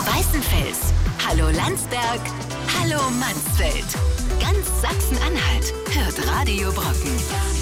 Weißenfels. Hallo Landsberg. Hallo Mansfeld. Ganz Sachsen-Anhalt hört Radio Brocken.